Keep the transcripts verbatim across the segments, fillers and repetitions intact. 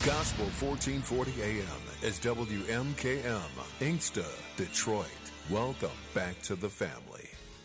Gospel fourteen forty A M is W M K M, Inkster, Detroit. Welcome back to the family.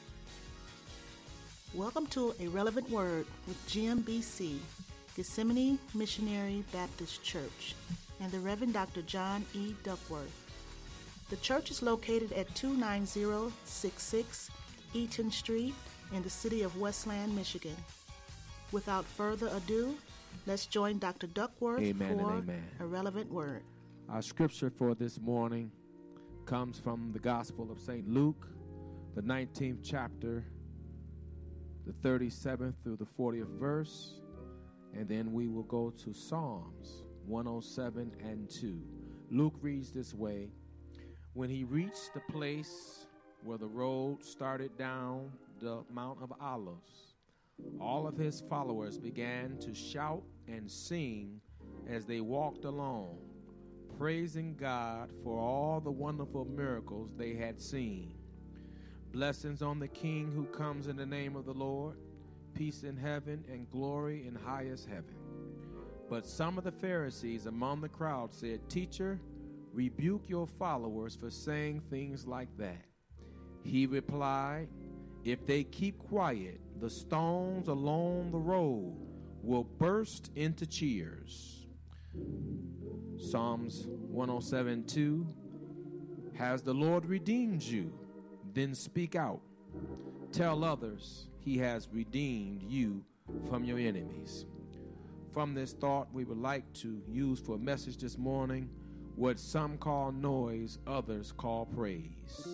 Welcome to A Relevant Word with G M B C, Gethsemane Missionary Baptist Church, and the Reverend Doctor John E. Duckworth. The church is located at two nine zero six six Eaton Street in the city of Westland, Michigan. Without further ado, let's join Doctor Duckworth amen for and amen. A Relevant Word. Our scripture for this morning comes from the Gospel of Saint Luke, the nineteenth chapter, the thirty-seventh through the fortieth verse, and then we will go to Psalms one oh seven and two. Luke reads this way: When he reached the place where the road started down the Mount of Olives, all of his followers began to shout and sing as they walked along, praising God for all the wonderful miracles they had seen. Blessings on the King who comes in the name of the Lord, peace in heaven and glory in highest heaven. But some of the Pharisees among the crowd said, Teacher, rebuke your followers for saying things like that. He replied, If they keep quiet, the stones along the road will burst into cheers. Psalms one oh seven two. Has the Lord redeemed you? Then speak out. Tell others he has redeemed you from your enemies. From this thought, we would like to use for a message this morning what some call noise, others call praise.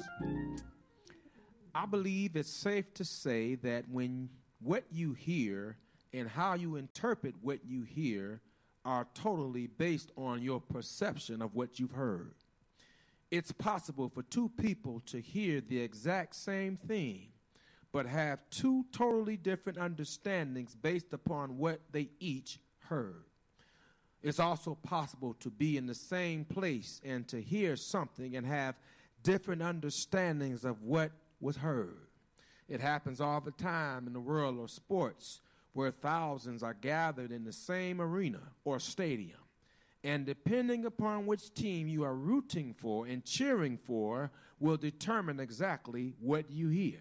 I believe it's safe to say that when what you hear and how you interpret what you hear are totally based on your perception of what you've heard. It's possible for two people to hear the exact same thing, but have two totally different understandings based upon what they each heard. It's also possible to be in the same place and to hear something and have different understandings of what was heard. It happens all the time in the world of sports, where thousands are gathered in the same arena or stadium. And depending upon which team you are rooting for and cheering for will determine exactly what you hear.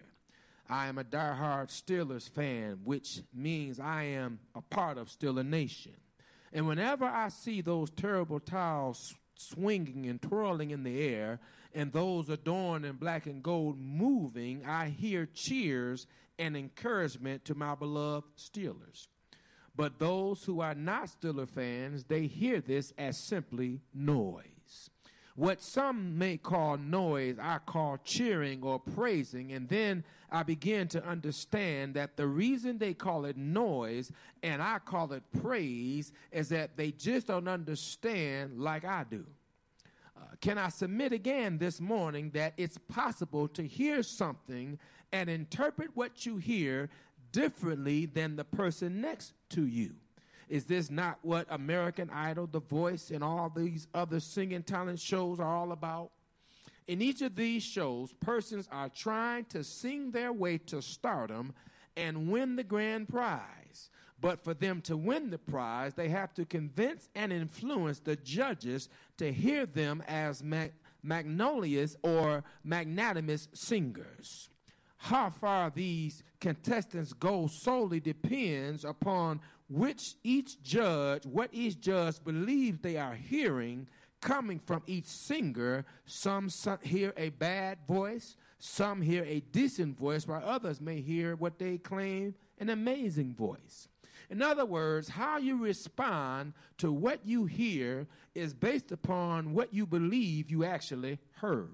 I am a diehard Steelers fan, which means I am a part of Steeler Nation. And whenever I see those terrible towels swinging and twirling in the air, and those adorned in black and gold moving, I hear cheers and encouragement to my beloved Steelers. But those who are not Steeler fans, they hear this as simply noise. What some may call noise, I call cheering or praising, and then I begin to understand that the reason they call it noise and I call it praise is that they just don't understand like I do. Uh, can I submit again this morning that it's possible to hear something and interpret what you hear differently than the person next to you? Is this not what American Idol, The Voice, and all these other singing talent shows are all about? In each of these shows, persons are trying to sing their way to stardom and win the grand prize. But for them to win the prize, they have to convince and influence the judges to hear them as mag- magnanimous or magnanimous singers. How far these contestants go solely depends upon which each judge, what each judge believes they are hearing coming from each singer. Some hear a bad voice, some hear a decent voice, while others may hear what they claim an amazing voice. In other words, how you respond to what you hear is based upon what you believe you actually heard.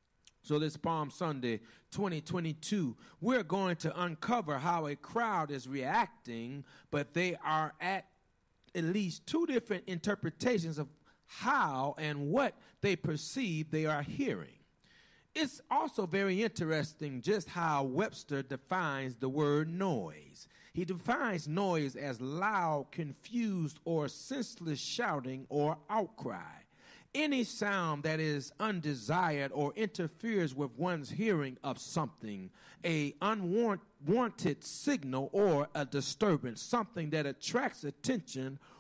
So this Palm Sunday twenty twenty-two, we're going to uncover how a crowd is reacting, but they are at at least two different interpretations of how and what they perceive they are hearing. It's also very interesting just how Webster defines the word noise. He defines noise as loud, confused, or senseless shouting or outcry. Any sound that is undesired or interferes with one's hearing of something, a unwanted signal or a disturbance, something that attracts attention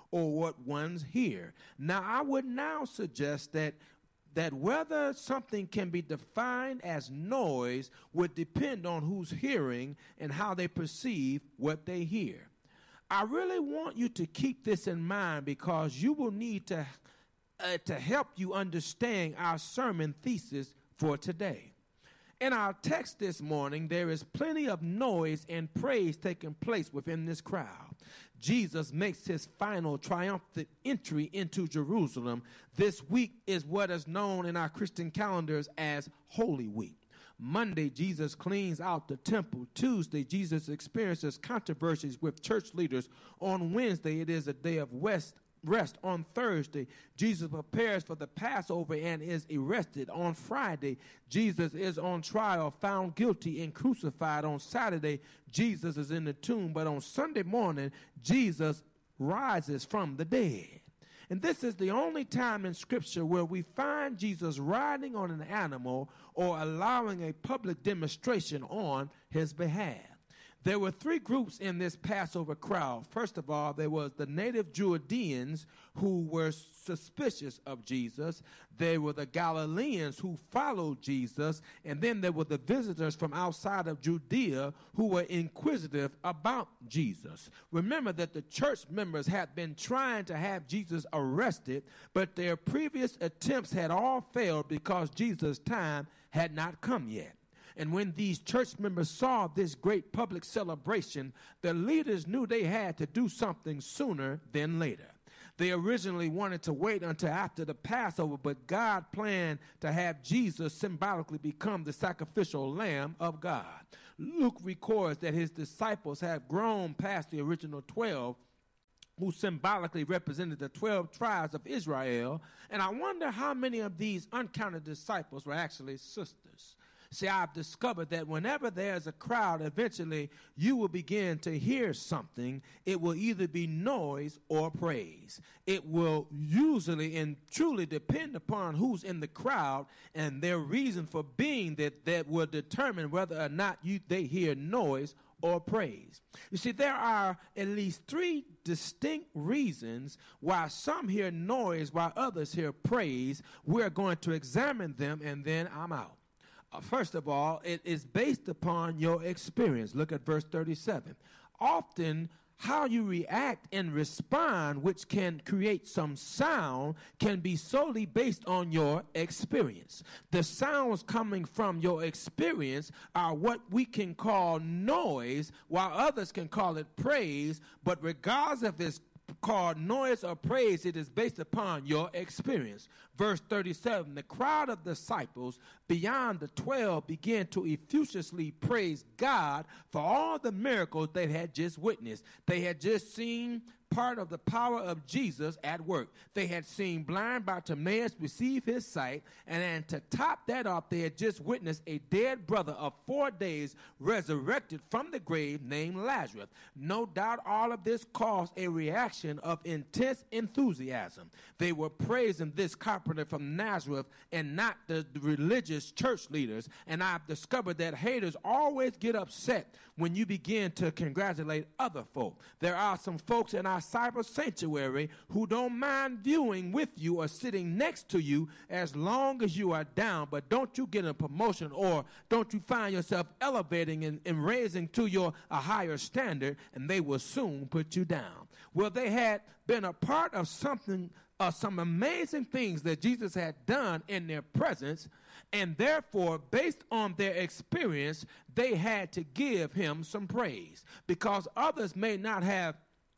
or what ones hear. Now, I would now suggest that that whether something can be defined as noise would depend on who's hearing and how they perceive what they hear. I really want you to keep this in mind because you will need to, uh, to help you understand our sermon thesis for today. In our text this morning, there is plenty of noise and praise taking place within this crowd. Jesus makes his final triumphant entry into Jerusalem. This week is what is known in our Christian calendars as Holy Week. Monday, Jesus cleans out the temple. Tuesday, Jesus experiences controversies with church leaders. On Wednesday, it is a day of rest. Rest. On Thursday, Jesus prepares for the Passover and is arrested. On Friday, Jesus is on trial, found guilty, and crucified. On Saturday, Jesus is in the tomb. But on Sunday morning, Jesus rises from the dead. And this is the only time in Scripture where we find Jesus riding on an animal or allowing a public demonstration on his behalf. There were three groups in this Passover crowd. First of all, there was the native Judeans who were suspicious of Jesus. There were the Galileans who followed Jesus. And then there were the visitors from outside of Judea who were inquisitive about Jesus. Remember that the church members had been trying to have Jesus arrested, but their previous attempts had all failed because Jesus' time had not come yet. And when these church members saw this great public celebration, the leaders knew they had to do something sooner than later. They originally wanted to wait until after the Passover, but God planned to have Jesus symbolically become the sacrificial lamb of God. Luke records that his disciples had grown past the original twelve, who symbolically represented the twelve tribes of Israel. And I wonder how many of these uncounted disciples were actually sisters. See, I've discovered that whenever there's a crowd, eventually you will begin to hear something. It will either be noise or praise. It will usually and truly depend upon who's in the crowd and their reason for being that, that will determine whether or not you they hear noise or praise. You see, there are at least three distinct reasons why some hear noise while others hear praise. We're going to examine them, and then I'm out. Uh, first of all, it is based upon your experience. Look at verse thirty-seven. Often, how you react and respond, which can create some sound, can be solely based on your experience. The sounds coming from your experience are what we can call noise, while others can call it praise. But regardless if it's called noise or praise, it is based upon your experience. Verse thirty-seven, the crowd of disciples beyond the twelve began to effusively praise God for all the miracles they had just witnessed. They had just seen part of the power of Jesus at work. They had seen blind Bartimaeus receive his sight, and then to top that off, they had just witnessed a dead brother of four days resurrected from the grave named Lazarus. No doubt all of this caused a reaction of intense enthusiasm. They were praising this carpenter from Nazareth and not the, the religious church leaders. And I've discovered that haters always get upset when you begin to congratulate other folk. There are some folks in our cyber sanctuary who don't mind viewing with you or sitting next to you as long as you are down, but don't you get a promotion or don't you find yourself elevating and, and raising to your a higher standard, and they will soon put you down. Well, they had been a part of something, uh, some amazing things that Jesus had done in their presence, and therefore, based on their experience, they had to give him some praise, because others may not have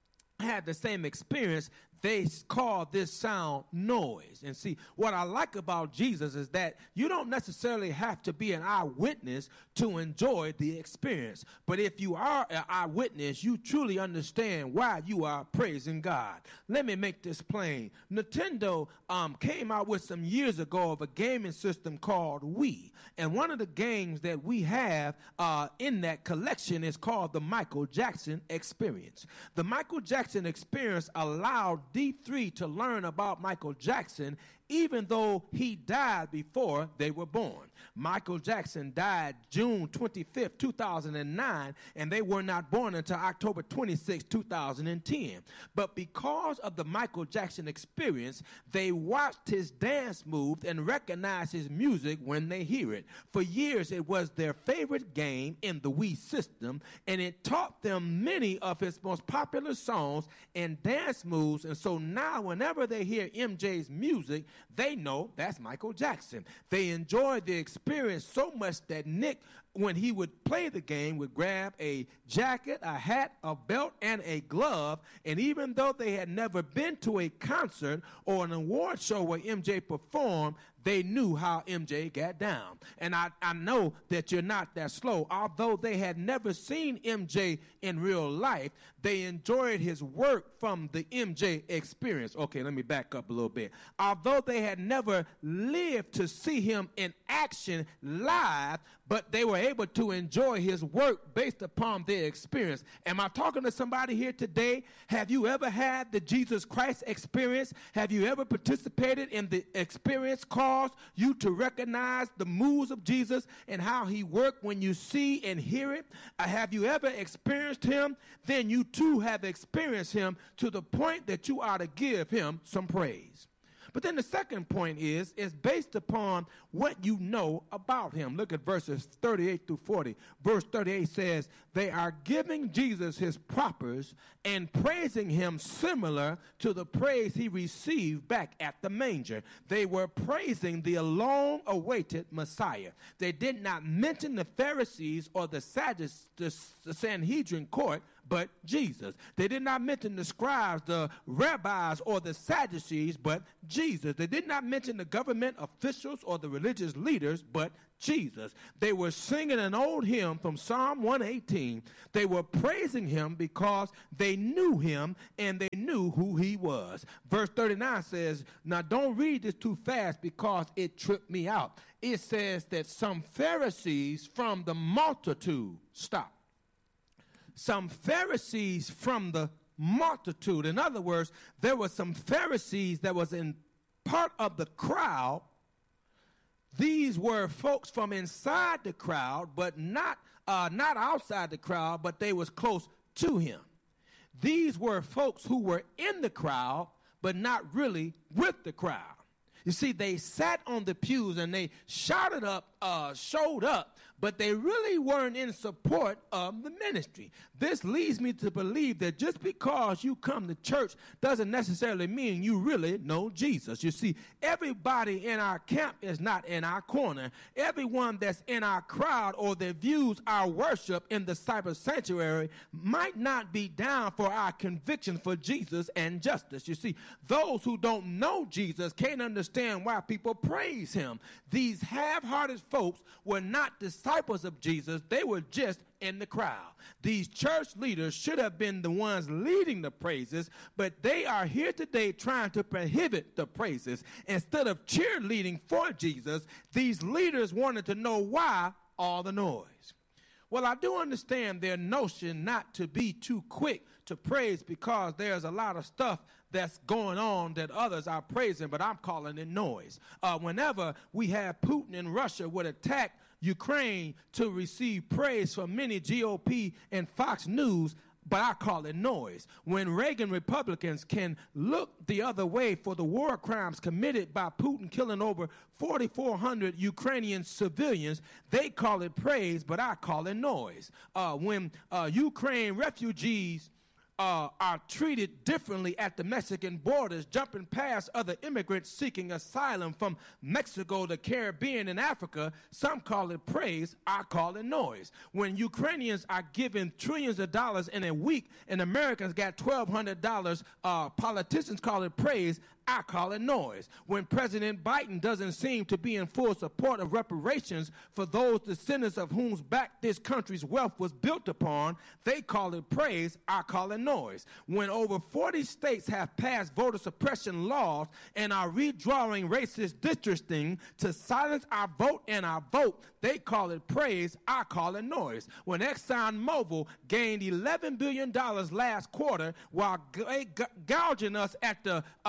had the same experience. They call this sound noise. And see, what I like about Jesus is that you don't necessarily have to be an eyewitness to enjoy the experience. But if you are an eyewitness, you truly understand why you are praising God. Let me make this plain. Nintendo um, came out with some years ago of a gaming system called Wii. And one of the games that we have uh, in that collection is called the Michael Jackson Experience. The Michael Jackson Experience allowed D three to learn about Michael Jackson even though he died before they were born. Michael Jackson died June twenty-fifth, two thousand nine, and they were not born until October twenty-sixth, two thousand ten. But because of the Michael Jackson experience, they watched his dance moves and recognized his music when they hear it. For years, it was their favorite game in the Wii system, and it taught them many of his most popular songs and dance moves. And so now, whenever they hear M J's music, they know that's Michael Jackson. They enjoy the experience so much that Nick, when he would play the game, would grab a jacket, a hat, a belt, and a glove. And even though they had never been to a concert or an award show where M J performed, they knew how M J got down. And I, I know that you're not that slow. Although they had never seen M J in real life, they enjoyed his work from the M J experience. Okay, let me back up a little bit. Although they had never lived to see him in action live, but they were able to enjoy his work based upon their experience. Am I talking to somebody here today? Have you ever had the Jesus Christ experience? Have you ever participated in the experience caused you to recognize the moves of Jesus and how he worked when you see and hear it? Uh, have you ever experienced him? Then you too have experienced him to the point that you ought to give him some praise. But then the second point is, is based upon what you know about him. Look at verses thirty-eight through forty. Verse thirty-eight says, they are giving Jesus his propers and praising him similar to the praise he received back at the manger. They were praising the long-awaited Messiah. They did not mention the Pharisees or the Sadducees, the Sanhedrin court, but Jesus. They did not mention the scribes, the rabbis, or the Sadducees, but Jesus. They did not mention the government officials or the religious leaders, but Jesus. They were singing an old hymn from Psalm one eighteen. They were praising him because they knew him and they knew who he was. Verse thirty-nine says, now don't read this too fast because it tripped me out. It says that some Pharisees from the multitude, stop. Some Pharisees from the multitude. In other words, there were some Pharisees that was in part of the crowd. These were folks from inside the crowd, but not uh, not outside the crowd, but they was close to him. These were folks who were in the crowd, but not really with the crowd. You see, they sat on the pews and they shouted up, uh, showed up, but they really weren't in support of the ministry. This leads me to believe that just because you come to church doesn't necessarily mean you really know Jesus. You see, everybody in our camp is not in our corner. Everyone that's in our crowd or that views our worship in the cyber sanctuary might not be down for our conviction for Jesus and justice. You see, those who don't know Jesus can't understand why people praise him. These half-hearted folks were not disciples of Jesus. They were just in the crowd. These church leaders should have been the ones leading the praises, but they are here today trying to prohibit the praises. Instead of cheerleading for Jesus, these leaders wanted to know why all the noise. Well, I do understand their notion not to be too quick to praise because there's a lot of stuff that's going on that others are praising, but I'm calling it noise. Uh, whenever we have Putin and Russia would attack Ukraine to receive praise from many G O P and Fox News, but I call it noise. When Reagan Republicans can look the other way for the war crimes committed by Putin killing over forty-four hundred Ukrainian civilians, they call it praise, but I call it noise. Uh, when uh, Ukraine refugees Uh, are treated differently at the Mexican borders, jumping past other immigrants seeking asylum from Mexico, the Caribbean, and Africa, some call it praise, I call it noise. When Ukrainians are given trillions of dollars in a week and Americans got twelve hundred dollars, uh, politicians call it praise, I call it noise. When President Biden doesn't seem to be in full support of reparations for those descendants of whose back this country's wealth was built upon, they call it praise, I call it noise. When over forty states have passed voter suppression laws and are redrawing racist districting to silence our vote and our vote, they call it praise, I call it noise. When ExxonMobil gained eleven billion dollars last quarter while g- g- gouging us at the uh, at the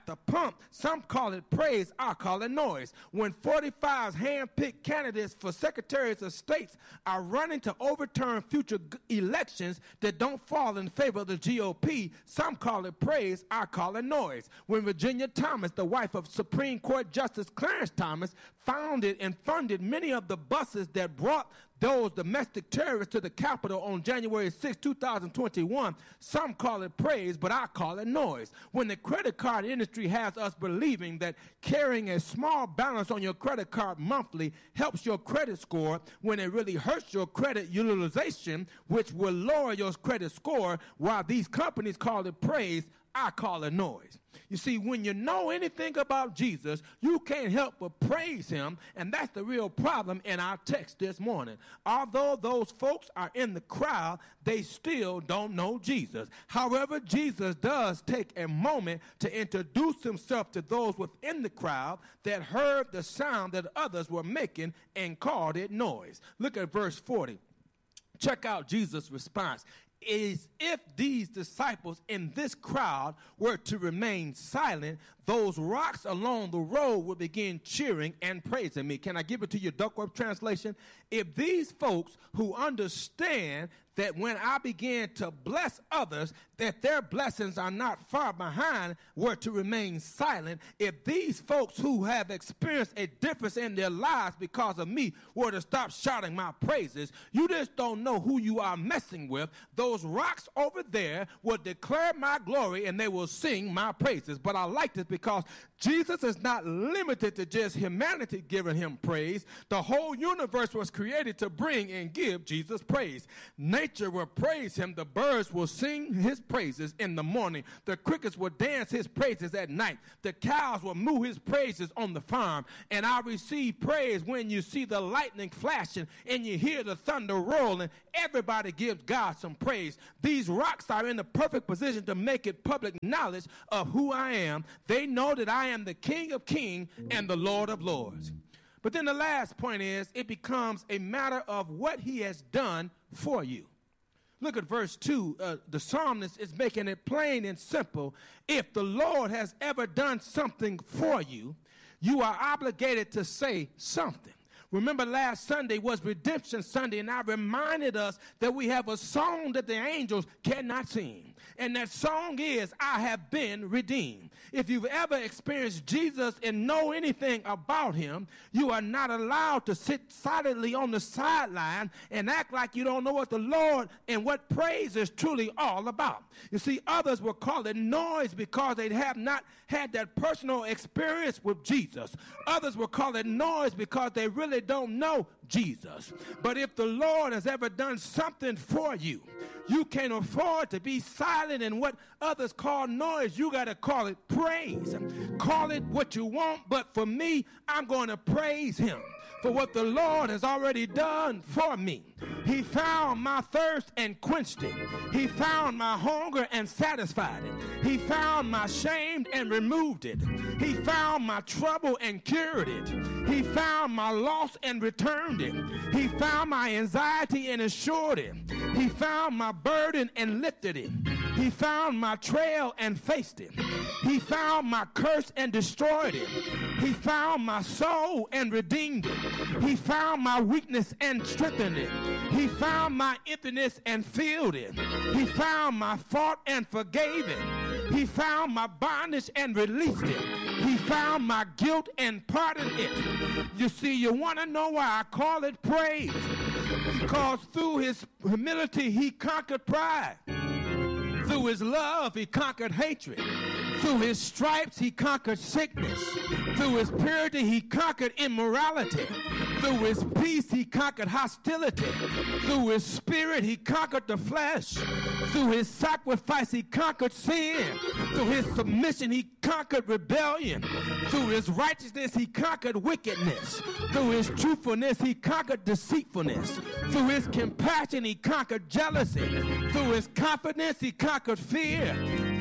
the pump, some call it praise, I call it noise. When forty-five hand-picked candidates for secretaries of states are running to overturn future g- elections that don't fall in favor of the G O P, some call it praise, I call it noise. When Virginia Thomas, the wife of Supreme Court Justice Clarence Thomas, founded and funded many of the buses that brought those domestic terrorists to the Capitol on January sixth, two thousand twenty-one, some call it praise, but I call it noise. When the credit card industry has us believing that carrying a small balance on your credit card monthly helps your credit score, when it really hurts your credit utilization, which will lower your credit score, while these companies call it praise, I call it noise. You see, when you know anything about Jesus, you can't help but praise him, and that's the real problem in our text this morning. Although those folks are in the crowd, they still don't know Jesus. However, Jesus does take a moment to introduce himself to those within the crowd that heard the sound that others were making and called it noise. Look at verse forty. Check out Jesus' response. Is if these disciples in this crowd were to remain silent, those rocks along the road would begin cheering and praising me. Can I give it to you, Duckworth translation? If these folks who understand that when I begin to bless others, that their blessings are not far behind, were to remain silent, if these folks who have experienced a difference in their lives because of me were to stop shouting my praises, you just don't know who you are messing with. Those rocks over there will declare my glory and they will sing my praises. But I like this because Jesus is not limited to just humanity giving him praise. The whole universe was created to bring and give Jesus praise. Nature will praise him. The birds will sing his praises in the morning. The crickets will dance his praises at night. The cows will moo his praises on the farm. And I receive praise when you see the lightning flashing and you hear the thunder rolling. Everybody gives God some praise. These rocks are in the perfect position to make it public knowledge of who I am. They know that I am the King of Kings and the Lord of Lords. But then the last point is, it becomes a matter of what he has done for you. Look at verse two. Uh, the psalmist is making it plain and simple. If the Lord has ever done something for you, you are obligated to say something. Remember, last Sunday was Redemption Sunday, and I reminded us that we have a song that the angels cannot sing. And that song is, I have been redeemed. If you've ever experienced Jesus and know anything about him, you are not allowed to sit silently on the sideline and act like you don't know what the Lord and what praise is truly all about. You see, others will call it noise because they have not had that personal experience with Jesus. Others will call it noise because they really don't know Jesus. But if the Lord has ever done something for you, you can't afford to be silent in what others call noise. You got to call it praise. Call it what you want, but for me, I'm going to praise him for what the Lord has already done for me. He found my thirst and quenched it. He found my hunger and satisfied it. He found my shame and removed it. He found my trouble and cured it. He found my loss and returned it. He found my anxiety and assured it. He found my burden and lifted it. He found my trail and faced it. He found my curse and destroyed it. He found my soul and redeemed it. He found my weakness and strengthened it. He found my emptiness and filled it. He found my fault and forgave it. He found my bondage and released it. He found my guilt and pardoned it. You see, you want to know why I call it praise? Because through his humility, he conquered pride. Through his love, he conquered hatred. Through his stripes, he conquered sickness. Through his purity, he conquered immorality. Through his peace, he conquered hostility. Through his spirit, he conquered the flesh. Through his sacrifice, he conquered sin. Through his submission, he conquered rebellion. Through his righteousness, he conquered wickedness. Through his truthfulness, he conquered deceitfulness. Through his compassion, he conquered jealousy. Through his confidence, he conquered fear. Through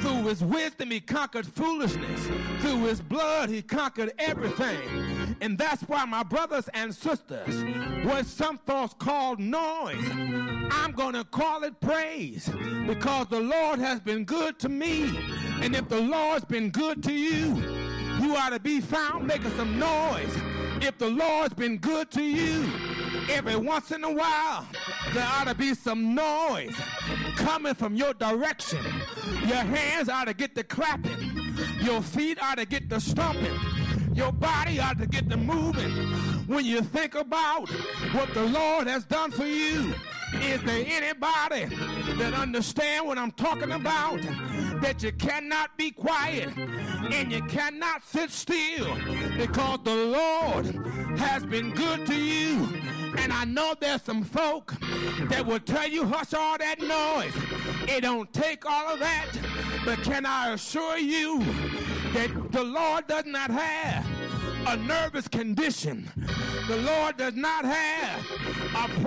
Through his wisdom, he conquered foolishness. Through his blood, he conquered everything. And that's why, my brothers and sisters, what some folks call noise, I'm going to call it praise, because the Lord has been good to me. And if the Lord's been good to you, you ought to be found making some noise. If the Lord's been good to you, every once in a while, there ought to be some noise coming from your direction. Your hands ought to get to clapping. Your feet ought to get to stomping. Your body ought to get to moving. When you think about what the Lord has done for you, is there anybody that understand what I'm talking about? That you cannot be quiet and you cannot sit still, because the Lord has been good to you. And I know there's some folk that will tell you, hush all that noise. It don't take all of that. But can I assure you that the Lord does not have a nervous condition. The Lord does not have a